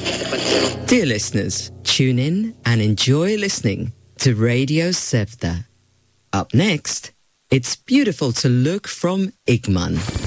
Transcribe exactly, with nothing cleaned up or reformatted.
Dear listeners, tune in and enjoy listening to Radio Sevda. Up next, it's beautiful to look from Igman.